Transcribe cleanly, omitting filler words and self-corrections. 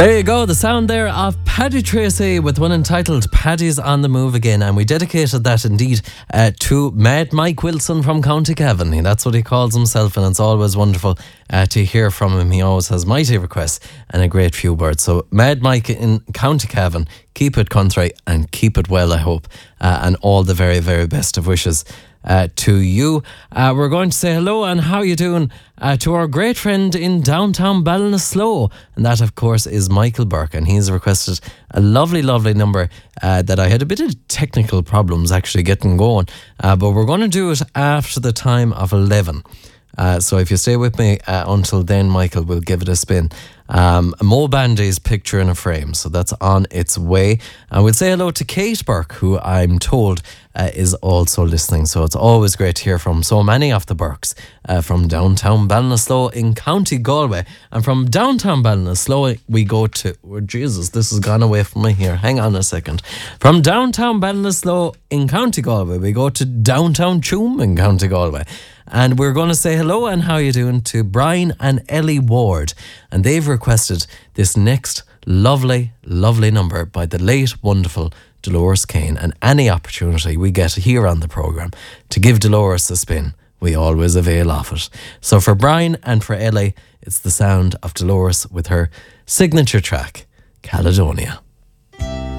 There you go, the sound there of Paddy Tracy with one entitled Paddy's on the Move Again, and we dedicated that indeed to Mad Mike Wilson from County Cavan. That's what he calls himself, and it's always wonderful to hear from him. He always has mighty requests and a great few words. So Mad Mike in County Cavan, keep it country and keep it well, I hope, and all the very, very best of wishes to you. We're going to say hello and how you doing to our great friend in downtown Ballinasloe, and that of course is Michael Burke, and he's requested a lovely number that I had a bit of technical problems actually getting going, but we're going to do it after the time of 11. So if you stay with me until then, Michael, will give it a spin. Mo Bandy's Picture in a Frame, so that's on its way. And we'll say hello to Kate Burke, who I'm told is also listening. So it's always great to hear from so many of the Burkes from downtown Ballinasloe in County Galway. And from downtown Ballinasloe we go to, oh Jesus, this has gone away from me here, hang on a second. From downtown Ballinasloe in County Galway we go to downtown Tuam in County Galway. And we're going to say hello and how you doing to Brian and Ellie Ward. And they've requested this next lovely number by the late, wonderful Dolores Kane. And any opportunity we get here on the programme to give Dolores a spin, we always avail of it. So for Brian and for Ellie, it's the sound of Dolores with her signature track, Caledonia.